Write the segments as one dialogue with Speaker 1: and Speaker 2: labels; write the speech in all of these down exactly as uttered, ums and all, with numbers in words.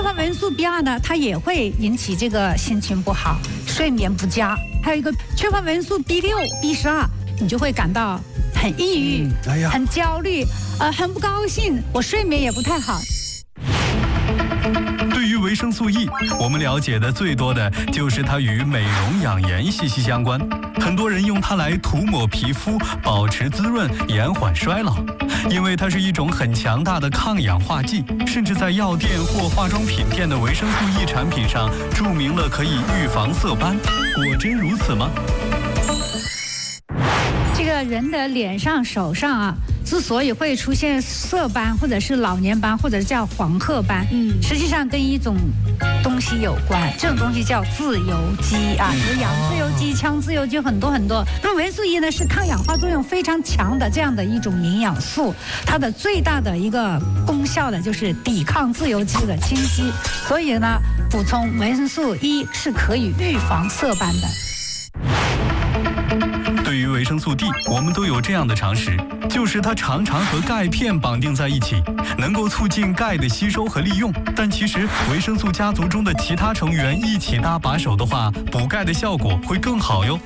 Speaker 1: 乏维生素 B 二呢，它也会引起这个心情不好、睡眠不佳。还有一个缺乏维生素 B 六、B 十二，你就会感到很抑郁、嗯哎呀、很焦虑，呃，很不高兴，我睡眠也不太好。
Speaker 2: 对于维生素 E， 我们了解的最多的就是它与美容养颜息息相关。很多人用它来涂抹皮肤，保持滋润，延缓衰老。因为它是一种很强大的抗氧化剂，甚至在药店或化妆品店的维生素 E 产品上注明了可以预防色斑。果真如此吗？
Speaker 1: 这个人的脸上、手上啊，之所以会出现色斑，或者是老年斑，或者叫黄褐斑，嗯，实际上跟一种东西有关。这种东西叫自由基啊，有氧自由基、羟自由基，很多很多。那么维生素 E 呢，是抗氧化作用非常强的这样的一种营养素，它的最大的一个功效呢，就是抵抗自由基的侵袭。所以呢，补充维生素 E 是可以预防色斑的。
Speaker 2: 对于维生素 D， 我们都有这样的常识，就是它常常和钙片绑定在一起，能够促进钙的吸收和利用。但其实维生素家族中的其他成员一起搭把手的话，补钙的效果会更好哟。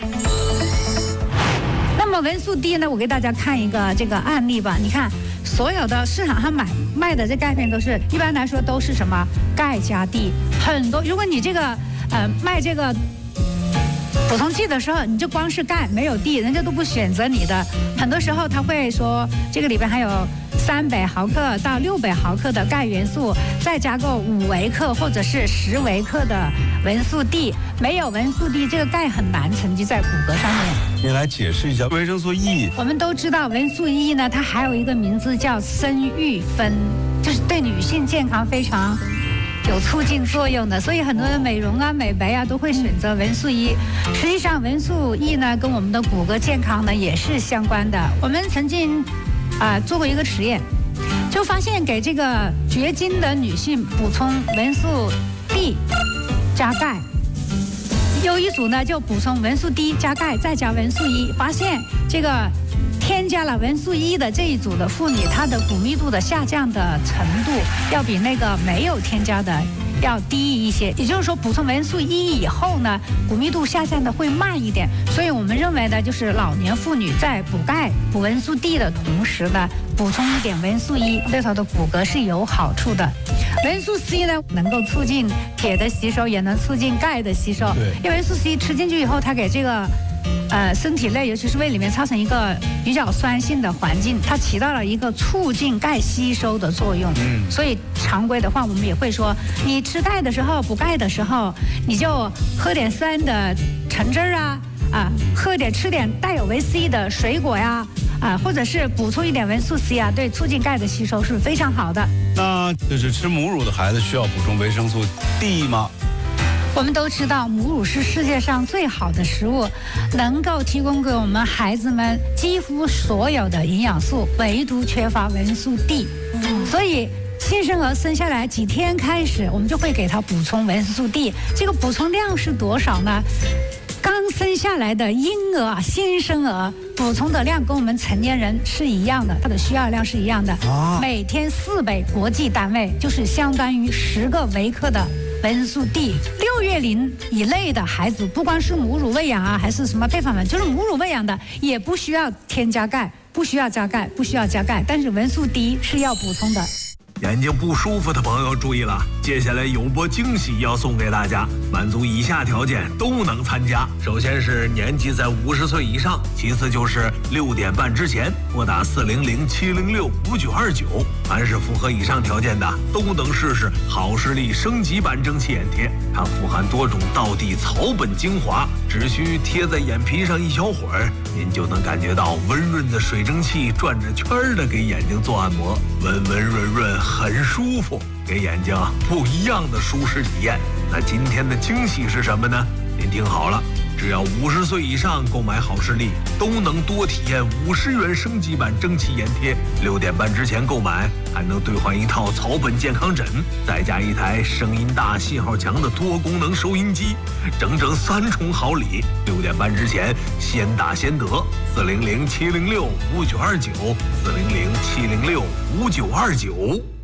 Speaker 1: 那么维生素 D 呢，我给大家看一个这个案例吧。你看，所有的市场上买卖的这钙片都是，一般来说都是什么钙加 D， 很多。如果你这个呃卖这个补充剂的时候，你就光是钙没有 D， 人家都不选择你的。很多时候他会说，这个里边还有三百毫克到六百毫克的钙元素，再加个五微克或者是十微克的维生素 D。没有维生素 D， 这个钙很难沉积在骨骼上面。
Speaker 3: 你来解释一下维生素 E。
Speaker 1: 我们都知道维生素 E 呢，它还有一个名字叫生育酚，就是对女性健康非常有促进作用的，所以很多人美容啊、美白啊都会选择维生素 E。实际上，维生素 E 呢跟我们的骨骼健康呢也是相关的。我们曾经啊、呃、做过一个实验，就发现给这个绝经的女性补充维生素 D 加钙，有一组呢就补充维生素 D 加钙再加维生素 E， 发现这个添加了维生素 E 的这一组的妇女，她的骨密度的下降的程度要比那个没有添加的要低一些。也就是说，补充维生素 E 以后呢，骨密度下降的会慢一点。所以我们认为呢，就是老年妇女在补钙、补维生素 D 的同时呢，补充一点维生素 E， 对她的骨骼是有好处的。维生素 C 呢，能够促进铁的吸收，也能促进钙的吸收。
Speaker 3: 对，
Speaker 1: 因为维生素 C 吃进去以后，它给这个呃，身体内尤其是胃里面造成一个比较酸性的环境，它起到了一个促进钙吸收的作用。嗯，所以常规的话，我们也会说，你吃钙的时候、补钙的时候，你就喝点酸的橙汁儿啊，啊，喝点吃点带有维 C 的水果呀，啊，或者是补充一点维生素 C 啊，对促进钙的吸收是非常好的。
Speaker 3: 那就是吃母乳的孩子需要补充维生素 D 吗？
Speaker 1: 我们都知道，母乳是世界上最好的食物，能够提供给我们孩子们几乎所有的营养素，唯独缺乏维生素 D。所以新生儿生下来几天开始，我们就会给他补充维生素 D。这个补充量是多少呢？刚生下来的婴儿啊，新生儿补充的量跟我们成年人是一样的，它的需要量是一样的，每天四倍国际单位，就是相当于十个微克的维生素 D。 六月龄以内的孩子，不光是母乳喂养啊，还是什么配方粉，就是母乳喂养的，也不需要添加钙，不需要加钙，不需要加钙，但是维生素 D 是要补充的。
Speaker 4: 眼睛不舒服的朋友注意了，接下来有波惊喜要送给大家，满足以下条件都能参加。首先是年纪在五十岁以上，其次就是六点半之前拨打四零零七零六五九二九。凡是符合以上条件的，都能试试好视力升级版蒸汽眼贴。它富含多种道地草本精华，只需贴在眼皮上一小会儿，您就能感觉到温润的水蒸气转着圈的给眼睛做按摩，温温润润，很舒服，给眼睛不一样的舒适体验。那今天的惊喜是什么呢？您听好了，只要五十岁以上购买好视力，都能多体验五十元升级版蒸汽眼贴。六点半之前购买，还能兑换一套草本健康枕，再加一台声音大、信号强的多功能收音机，整整三重好礼。六点半之前先打先得，四零零七零六五九二九，四零零七零六五九二九。